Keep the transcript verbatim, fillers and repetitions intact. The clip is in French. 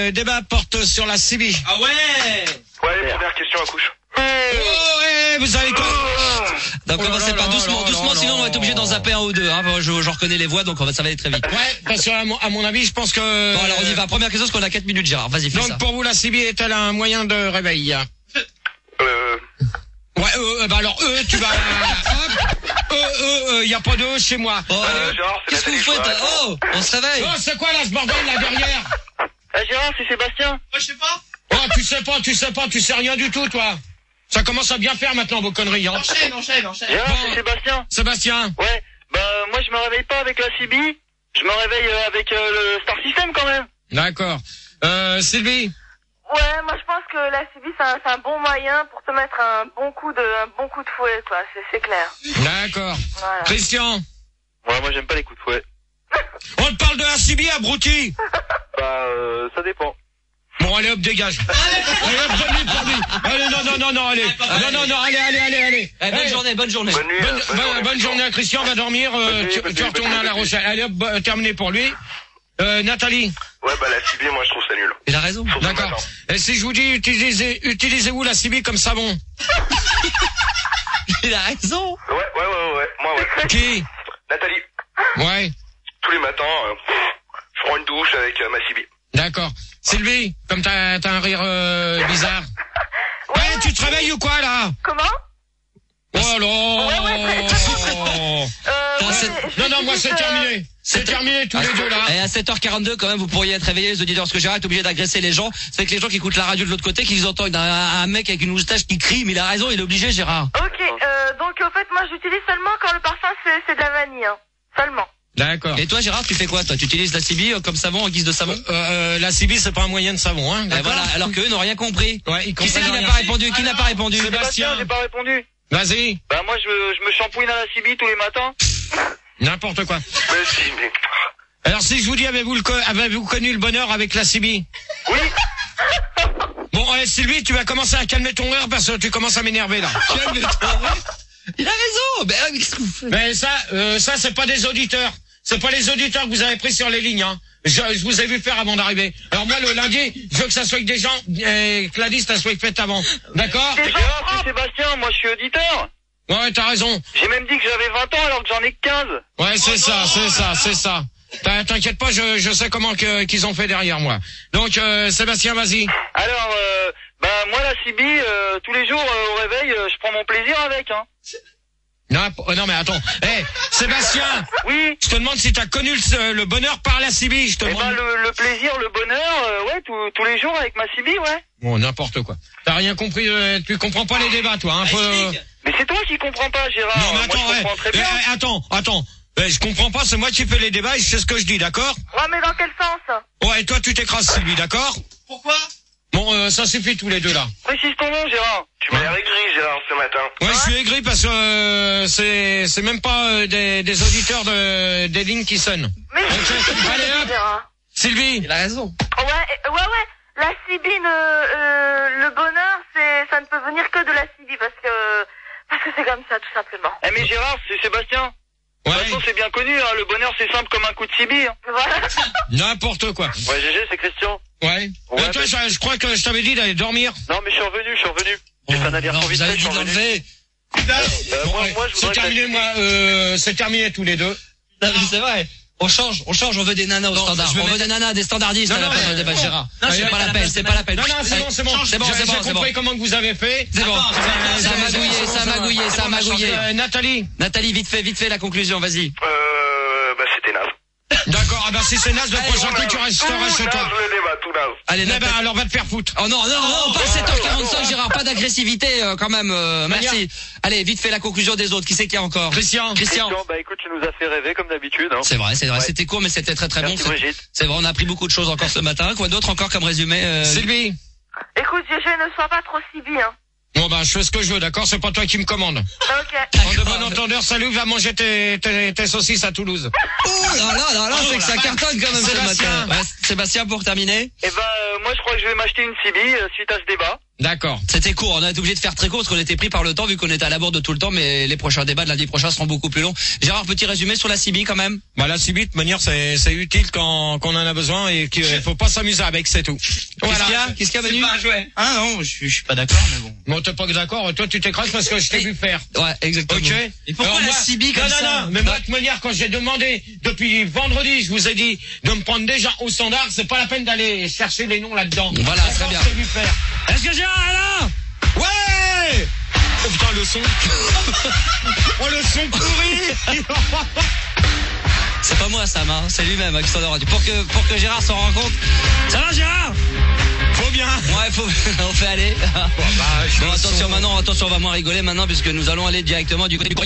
Le débat porte sur la C B. Ah ouais. Ouais, première question à couche. Oh, ouais, vous avez quoi? Donc Oh là commencez là par là doucement, là doucement, là sinon là. on va être obligé d'en zapper un ou deux. Hein. Je, je reconnais les voix, donc on va, ça va aller très vite. Ouais, parce que à mon, à mon avis, je pense que... Bon alors on y va. Première question, parce qu'on a quatre minutes, Gérard. Vas-y, fais Donc ça. pour vous, la C B est-elle un moyen de réveil? Euh... Ouais, euh, bah alors, eux, tu vas... Hop, eux, eux, euh, y a pas de eux chez moi. Oh, Euh, Gérard, c'est qu'est-ce que vous Nathalie, faites? je vois. Oh, on se réveille. Oh, c'est quoi là, ce bordel, là, derrière? Eh Gérard, c'est Sébastien. Moi je sais pas. Oh, tu sais pas, tu sais pas, tu sais rien du tout, toi. Ça commence à bien faire maintenant, vos conneries, hein. Enchaîne, enchaîne, enchaîne. Gérard, Bon. c'est Sébastien. Sébastien. Ouais, bah moi je me réveille pas avec la C B, je me réveille euh, avec euh, le Star System quand même. D'accord. Euh, Sylvie. Ouais, moi je pense que la C B c'est un, c'est un bon moyen pour te mettre un bon coup de, un bon coup de fouet, quoi. C'est, c'est clair. D'accord. Voilà. Christian. Ouais, moi j'aime pas les coups de fouet. On te parle de la C B, abruti. Bah euh, ça dépend. Bon, allez, hop, dégage. Allez, hop, bonne nuit pour lui. Allez, non, non, non, non, allez. Non, non, non, allez, allez, allez, allez. Eh, bonne Allez. journée, bonne journée. Bonne nuit. Bonne, euh, bonne- bonne journée à Christian, va dormir, euh, Bonne nuit, tu, bonne tu nuit, retournes bonne à La nuit. Rochelle. Allez hop, bah, terminé pour lui. Euh, Nathalie. Ouais, bah la C B, moi je trouve ça nul. Il a raison. Surtout le D'accord. matin. Et si je vous dis, utilisez, utilisez-vous la C B comme savon? Il a raison. Ouais, ouais, ouais, ouais, moi ouais. Qui? Nathalie, Ouais. tous les matins, euh, je prends une douche avec euh, ma C B. D'accord. Sylvie, comme t'as, t'as un rire, euh, bizarre. Ouais, Ouais, tu te réveilles ou quoi, là? Comment? Oh là. Ouais, ouais, Euh, Putain, ouais, c'est- mais je Non, vais non, moi juste, c'est euh, terminé. C'est terminé tous les deux là. Et à sept heures quarante-deux, quand même, vous pourriez être réveillés, les auditeurs, parce que Gérard est obligé d'agresser les gens. C'est que les gens qui écoutent la radio de l'autre côté, qu'ils entendent un, un mec avec une moustache qui crie, mais il a raison, il est obligé, Gérard. Ok, euh, donc en fait moi j'utilise seulement quand le parfum c'est, c'est de la vanille, hein. Seulement. D'accord. Et toi, Gérard, tu fais quoi, toi? Tu utilises la C B euh, comme savon, en guise de savon? Euh, euh, la C B c'est pas un moyen de savon, hein. Et D'accord. voilà, alors qu'eux n'ont rien compris. Ouais, ils Qui c'est qui comprennent n'a rien. pas répondu? Qui n'a pas répondu? Sébastien. j'ai pas répondu. Vas-y. Bah moi je, je me shampouine à la C B tous les matins. N'importe quoi. Mais si, mais... Alors si je vous dis, avez-vous le co- avez-vous connu le bonheur avec la C B? Oui. Bon, ouais, Sylvie, tu vas commencer à calmer ton heure parce que tu commences à m'énerver là. Il a raison. Mais, euh, qu'est-ce que vous faites? Mais ça, euh, ça c'est pas des auditeurs. C'est pas les auditeurs que vous avez pris sur les lignes, hein. Je, je vous ai vu faire avant d'arriver. Alors moi, le lundi, je veux que ça soit avec des gens, euh, que la liste elle soit faite avant. D'accord? C'est Gérard, c'est Sébastien, moi je suis auditeur. Ouais, t'as raison. J'ai même dit que j'avais vingt ans alors que j'en ai que quinze. Ouais, c'est ça, c'est ça, c'est ça. T'in- T'inquiète pas, je, je sais comment que, qu'ils ont fait derrière moi. Donc, euh, Sébastien, vas-y. Alors, euh, bah moi la C B, euh, tous les jours euh, au réveil, euh, je prends mon plaisir avec. Hein. Non, p- oh, non mais attends. Eh, Sébastien, Oui. je te demande si t'as connu le, le bonheur par la C B. Je te Et demande. bah le, le plaisir, le bonheur, euh, ouais, tous- tous les jours avec ma C B, ouais. Bon, n'importe quoi. T'as rien compris, euh, tu comprends pas les débats, toi. Hein, faut- Mais c'est toi qui comprends pas, Gérard. Non, mais moi attends, je comprends ouais. très bien. Eh, attends, attends. Eh, je comprends pas, c'est moi qui fais les débats et je sais ce que je dis, d'accord? Ouais, mais dans quel sens? Ouais, et toi, tu t'écrases, Sylvie, d'accord? Pourquoi? Bon, euh, ça suffit tous les deux, là. Précise ton nom, Gérard. Tu m'as l'air aigri, Gérard, ce matin. Ouais, je suis aigri parce que euh, c'est c'est même pas euh, des, des auditeurs de, des lignes qui sonnent. Mais Allez, hop. Gérard. Sylvie. Il a raison. Ouais, euh, ouais, ouais. La C B, ne, euh, le bonheur, c'est, ça ne peut venir que de la C B parce que, parce que c'est comme ça, tout simplement. Eh mais Gérard, c'est Sébastien. De Ouais, toute façon, c'est bien connu, hein. Le bonheur, c'est simple comme un coup de C B. Hein. Voilà. n'importe quoi. Ouais, G G, c'est Christian. Ouais. Ouais, Euh, toi, mais- je, je crois que je t'avais dit d'aller dormir. Non, mais je suis revenu, je suis revenu. J'ai fait un Non, aller-retour vite vous avez fait, je dit suis de revenu. l'enlever. Euh, Bon, moi, ouais, moi, je c'est voudrais que la terminé, C B- moi. Euh, c'est terminé tous les deux. Non, mais c'est vrai. On change, on change, on veut des nanas au Non, standard. je vais On veut mettre- des nanas, des standardistes Non, à la non, place mais- de débat non. Gérard. Non, C'est je pas vais la mettre peine, la c'est place pas la peine. Non, non, c'est bon, c'est bon. C'est bon, J'ai- c'est bon, J'ai c'est compris bon. comment que vous avez fait. C'est bon. Ça a magouillé, ça a magouillé, ça a magouillé. Euh, Nathalie. Nathalie, vite fait, vite fait la conclusion, vas-y. Euh, bah c'était naze. D'accord, ah ben si c'est naze, le prochain coup, tu resteras chez toi. le débat, tout naze. Allez, Eh ben, Nathalie. alors va te faire foutre. Oh non, non, non, pas sept heures quarante-cinq, Gérard, pas d'agressivité euh, quand même, euh, merci. Allez, vite fait la conclusion des autres, qui c'est qu'il y a encore? Christian. Christian. bah écoute, tu nous as fait rêver comme d'habitude. Hein. C'est vrai, c'est vrai, Ouais. c'était court mais c'était très très bon. Merci C'est- Brigitte. C'est vrai, on a appris beaucoup de choses encore ce matin. Quoi d'autre encore comme résumé euh... Sylvie. Écoute, G G, ne sois pas trop C B, hein. Bon ben, je fais ce que je veux, d'accord? C'est pas toi qui me commande. Ok. En de bon entendeur, salut, va manger tes, tes, tes saucisses à Toulouse. Oh là là là là, c'est que ça cartonne quand même ce Sébastien. matin. Ouais, Sébastien pour terminer. Eh ben, euh, moi je crois que je vais m'acheter une C B euh, suite à ce débat. D'accord. C'était court, on a été obligé de faire très court parce qu'on était pris par le temps vu qu'on était à la bourre de tout le temps, mais les prochains débats de lundi prochain seront beaucoup plus longs. Gérard, petit résumé sur la C B quand même. Bah la C B de manière c'est c'est utile quand qu'on en a besoin et qu'il faut pas s'amuser avec, c'est tout. Voilà. Qu'est-ce qu'il y a Qu'est-ce qu'il y a Manu? C'est pas un jouet. Ah non, je suis je suis pas d'accord mais bon. Bon, t'es pas d'accord, toi tu t'écrases parce que je t'ai vu faire. Ouais, exactement. Ok. Et pourquoi Alors, la moi- C B comme non, ça? Non, non, mais moi, de manière, quand j'ai demandé, depuis vendredi, je vous ai dit de me prendre déjà au standard, c'est pas la peine d'aller chercher les noms là-dedans. Voilà, D'accord, très bien. je t'ai vu faire. Est-ce que Gérard est là? Ouais! Oh putain, le son. Oh, le son pourri. C'est pas moi Sam, hein, c'est lui-même hein, qui s'en aura dit. Pour que, pour que Gérard s'en rende compte. Ça va Gérard? Faut bien. Ouais, faut, on fait aller. Bon, bah, je Bon, le attention son. maintenant, attention, on va moins rigoler maintenant puisque nous allons aller directement du côté du